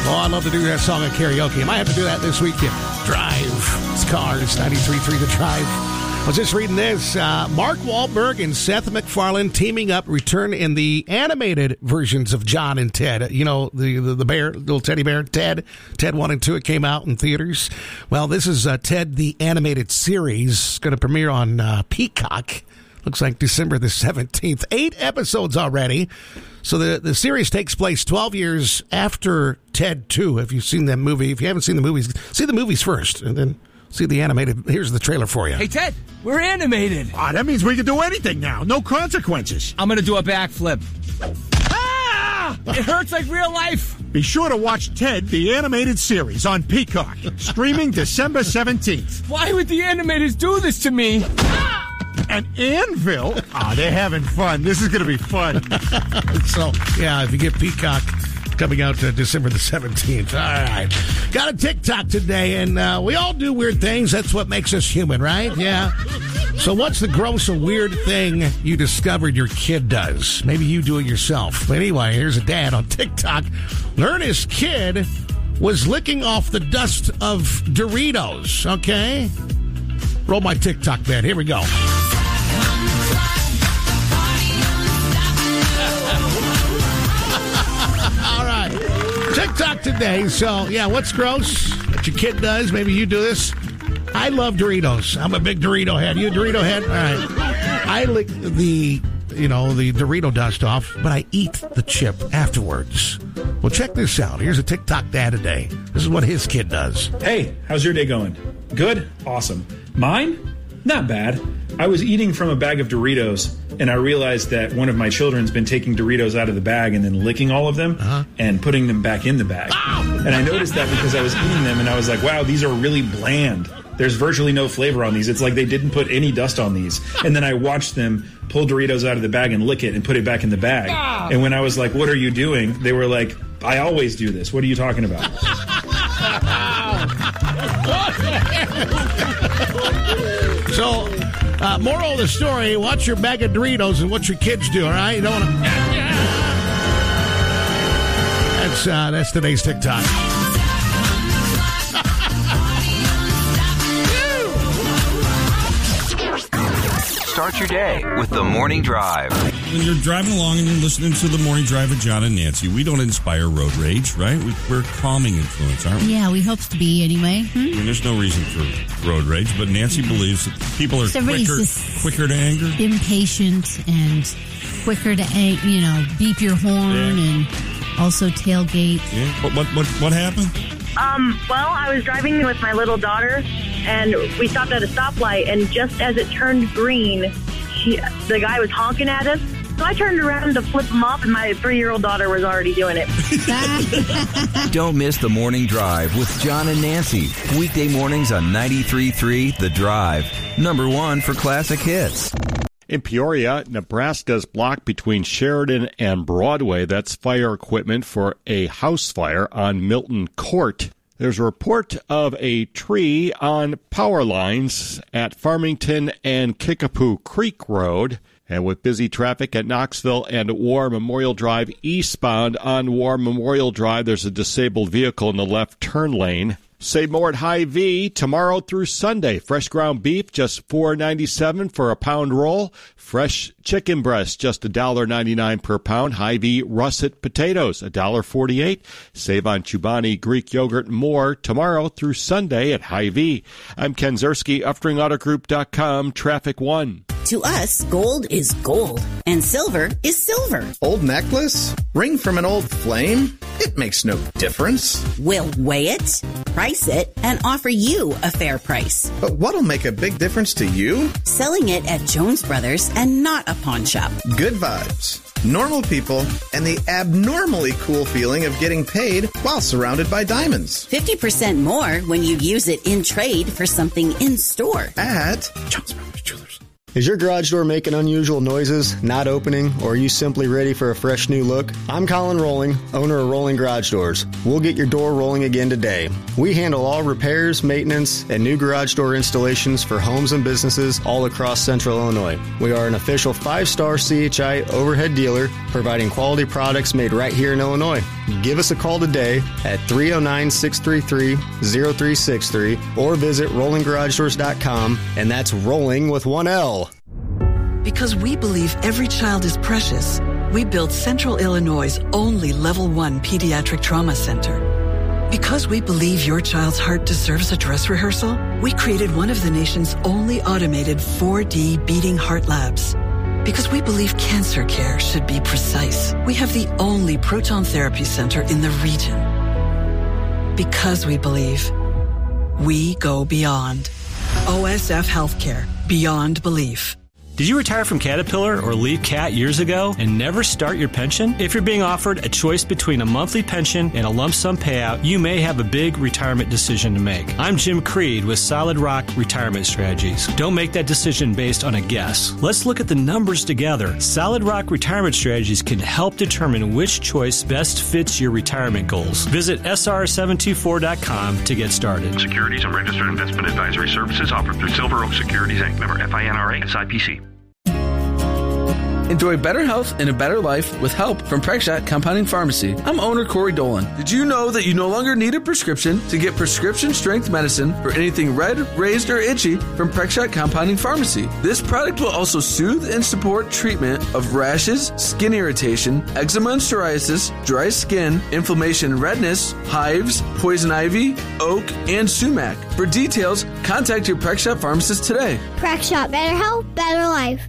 Oh, I love to do that song at karaoke. I might have to do that this weekend. Drive. It's Cars, 93.3 The Drive. I was just reading this. Mark Wahlberg and Seth MacFarlane teaming up return in the animated versions of John and Ted. You know, the bear, little teddy bear, Ted 1 and 2. It came out in theaters. Well, this is Ted, the animated series. It's going to premiere on Peacock. Looks like December the 17th. 8 episodes already. So the series takes place 12 years after Ted 2. If you've seen that movie, if you haven't seen the movies, see the movies first and then see the animated. Here's the trailer for you. Hey, Ted, we're animated. That means we can do anything now. No consequences. I'm going to do a backflip. Ah! It hurts like real life. Be sure to watch Ted, the animated series on Peacock. Streaming December 17th. Why would the animators do this to me? An anvil? They're having fun. This is going to be fun. So, yeah, if you get Peacock, coming out December the 17th. All right. Got a TikTok today, and we all do weird things. That's what makes us human, right? Yeah. So what's the gross or weird thing you discovered your kid does? Maybe you do it yourself. But anyway, here's a dad on TikTok. Learned his kid was licking off the dust of Doritos, okay? Roll my TikTok bed. Here we go. All right. TikTok today. So, yeah, what's gross that your kid does? Maybe you do this. I love Doritos. I'm a big Dorito head. You a Dorito head? All right. I lick the Dorito dust off, but I eat the chip afterwards. Well, check this out. Here's a TikTok dad today. This is what his kid does. Hey, how's your day going? Good? Awesome. Mine? Not bad. I was eating from a bag of Doritos, and I realized that one of my children's been taking Doritos out of the bag and then licking all of them and putting them back in the bag. And I noticed that because I was eating them, and I was like, wow, these are really bland. There's virtually no flavor on these. It's like they didn't put any dust on these. And then I watched them pull Doritos out of the bag and lick it and put it back in the bag. And when I was like, what are you doing? They were like, I always do this. What are you talking about? So, moral of the story, watch your bag of Doritos and what your kids do, all right? You don't want to... That's today's TikTok. Start your day with the Morning Drive. When you're driving along and you're listening to the Morning Drive with John and Nancy, we don't inspire road rage, right? We're calming influence, aren't we? Yeah, we hope to be anyway. I mean, there's no reason for road rage, but Nancy believes that people are quicker to anger. Impatient and quicker to, beep your horn and also tailgate. Yeah. What happened? Well, I was driving with my little daughter, and we stopped at a stoplight, and just as it turned green, the guy was honking at us. So I turned around to flip him off, and my 3-year-old daughter was already doing it. Don't miss the Morning Drive with John and Nancy. Weekday mornings on 93.3 The Drive. Number 1 for classic hits. In Peoria, Nebraska's block between Sheridan and Broadway, that's fire equipment for a house fire on Milton Court. There's a report of a tree on power lines at Farmington and Kickapoo Creek Road. And with busy traffic at Knoxville and War Memorial Drive eastbound on War Memorial Drive, there's a disabled vehicle in the left turn lane. Save more at Hy-Vee tomorrow through Sunday. Fresh ground beef, just $4.97 for a pound roll. Fresh chicken breast, just $1.99 per pound. Hy-Vee russet potatoes, $1.48. Save on Chobani Greek yogurt and more tomorrow through Sunday at Hy-Vee. I'm Ken Zerski, UpstringAutoGroup.com, Traffic 1. To us, gold is gold, and silver is silver. Old necklace? Ring from an old flame? It makes no difference. We'll weigh it, price it, and offer you a fair price. But what'll make a big difference to you? Selling it at Jones Brothers and not a pawn shop. Good vibes, normal people, and the abnormally cool feeling of getting paid while surrounded by diamonds. 50% more when you use it in trade for something in store. At Jones Brothers Jewelers. Is your garage door making unusual noises, not opening, or are you simply ready for a fresh new look? I'm Colin Rolling, owner of Rolling Garage Doors. We'll get your door rolling again today. We handle all repairs, maintenance, and new garage door installations for homes and businesses all across Central Illinois. We are an official 5-star CHI overhead dealer, providing quality products made right here in Illinois. Give us a call today at 309-633-0363 or visit rollinggaragedoors.com, and that's rolling with one L. Because we believe every child is precious, we built Central Illinois' only Level 1 Pediatric Trauma Center. Because we believe your child's heart deserves a dress rehearsal, we created one of the nation's only automated 4D beating heart labs. Because we believe cancer care should be precise, we have the only proton therapy center in the region. Because we believe, we go beyond. OSF Healthcare, beyond belief. Did you retire from Caterpillar or leave CAT years ago and never start your pension? If you're being offered a choice between a monthly pension and a lump sum payout, you may have a big retirement decision to make. I'm Jim Creed with Solid Rock Retirement Strategies. Don't make that decision based on a guess. Let's look at the numbers together. Solid Rock Retirement Strategies can help determine which choice best fits your retirement goals. Visit SR724.com to get started. Securities and registered investment advisory services offered through Silver Oak Securities Inc. Member FINRA SIPC. Enjoy better health and a better life with help from Prexshot Compounding Pharmacy. I'm owner Corey Dolan. Did you know that you no longer need a prescription to get prescription strength medicine for anything red, raised, or itchy from Prexshot Compounding Pharmacy? This product will also soothe and support treatment of rashes, skin irritation, eczema and psoriasis, dry skin, inflammation and redness, hives, poison ivy, oak, and sumac. For details, contact your Prexshot pharmacist today. Prexshot, better health, better life.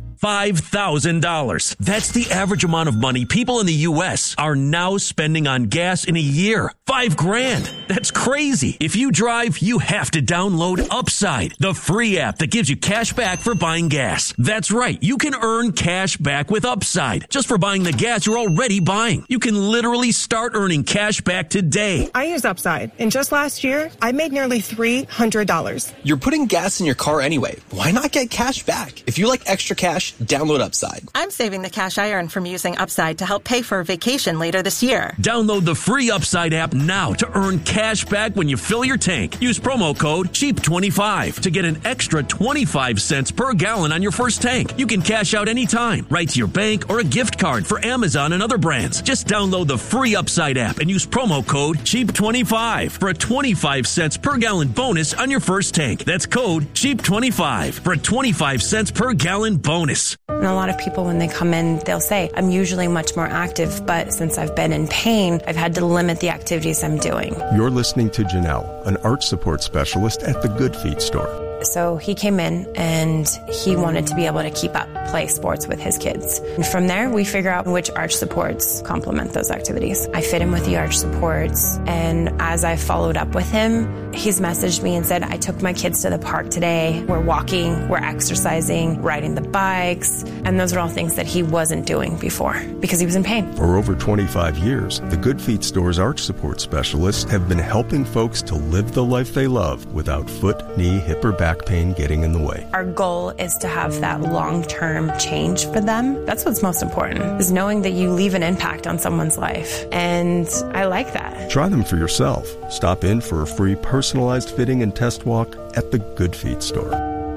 $5,000. That's the average amount of money people in the U.S. are now spending on gas in a year. $5,000. That's crazy. If you drive, you have to download Upside, the free app that gives you cash back for buying gas. That's right. You can earn cash back with Upside just for buying the gas you're already buying. You can literally start earning cash back today. I use Upside, and just last year, I made nearly $300. You're putting gas in your car anyway. Why not get cash back? If you like extra cash, download Upside. I'm saving the cash I earn from using Upside to help pay for a vacation later this year. Download the free Upside app now to earn cash back when you fill your tank. Use promo code CHEAP25 to get an extra 25 cents per gallon on your first tank. You can cash out anytime, right to your bank or a gift card for Amazon and other brands. Just download the free Upside app and use promo code CHEAP25 for a 25 cents per gallon bonus on your first tank. That's code CHEAP25 for a 25 cents per gallon bonus. And a lot of people, when they come in, they'll say, I'm usually much more active, but since I've been in pain, I've had to limit the activities I'm doing. You're listening to Janelle, an arch support specialist at the Good Feet store. So he came in and he wanted to be able to keep up, play sports with his kids. And from there, we figure out which arch supports complement those activities. I fit him with the arch supports. And as I followed up with him, he's messaged me and said, I took my kids to the park today. We're walking, we're exercising, riding the bikes. And those are all things that he wasn't doing before because he was in pain. For over 25 years, the Good Feet store's arch support specialists have been helping folks to live the life they love without foot, knee, hip, or back pain getting in the way. Our goal is to have that long-term change for them. That's what's most important, is knowing that you leave an impact on someone's life. And I like that. Try them for yourself. Stop in for a free personalized fitting and test walk at the Good Feet store.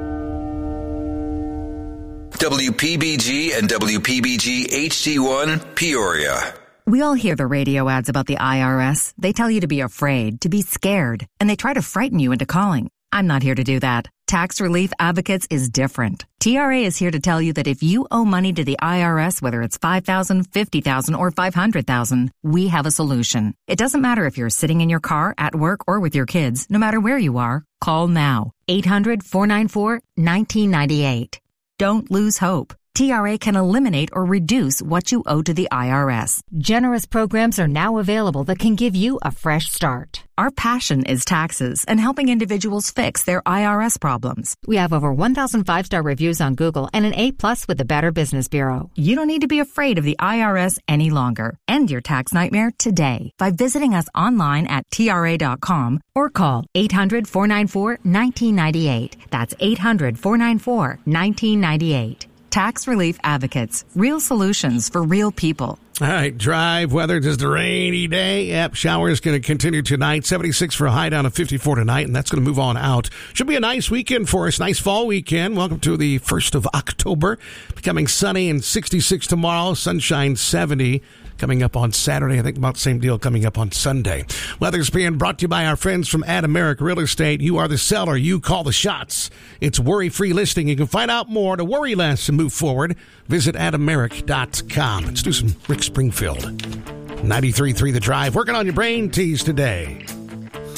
WPBG and WPBG HD1 Peoria. We all hear the radio ads about the IRS. They tell you to be afraid, to be scared, and they try to frighten you into calling. I'm not here to do that. Tax Relief Advocates is different. TRA is here to tell you that if you owe money to the IRS, whether it's $5,000, $50,000, or $500,000, we have a solution. It doesn't matter if you're sitting in your car, at work, or with your kids. No matter where you are, call now. 800-494-1998. Don't lose hope. TRA can eliminate or reduce what you owe to the IRS. Generous programs are now available that can give you a fresh start. Our passion is taxes and helping individuals fix their IRS problems. We have over 1,000 5-star reviews on Google and an A+ with the Better Business Bureau. You don't need to be afraid of the IRS any longer. End your tax nightmare today by visiting us online at TRA.com or call 800-494-1998. That's 800-494-1998. Tax Relief Advocates. Real solutions for real people. All right, drive weather, just a rainy day. Yep, showers going to continue tonight. 76 for a high, down to 54 tonight, and that's going to move on out. Should be a nice weekend for us, nice fall weekend. Welcome to the 1st of October. Becoming sunny and 66 tomorrow, sunshine 70. Coming up on Saturday. I think about the same deal coming up on Sunday. Weather's being brought to you by our friends from Adameric Real Estate. You are the seller. You call the shots. It's worry-free listing. You can find out more to worry less and move forward. Visit adameric.com. Let's do some Rick Springfield. 93.3 The Drive. Working on your brain tease today.